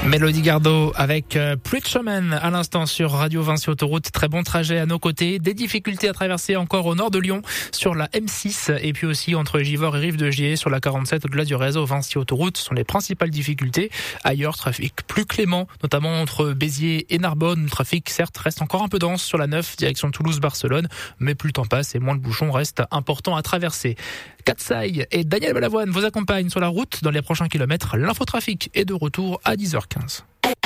Mélodie Gardot avec Preacher Man à l'instant sur Radio Vinci Autoroute. Très bon trajet à nos côtés. Des difficultés à traverser encore au nord de Lyon sur la M6 et puis aussi entre Givors et Rive-de-Gier sur la 47 au-delà du réseau Vinci Autoroute. Ce sont les principales difficultés. Ailleurs, trafic plus clément, notamment entre Béziers et Narbonne. Le trafic, certes, reste encore un peu dense sur la 9, direction Toulouse-Barcelone, mais plus le temps passe et moins le bouchon reste important à traverser. Katsai et Daniel Balavoine vous accompagnent sur la route dans les prochains kilomètres. L'infotrafic est de retour à 10h15.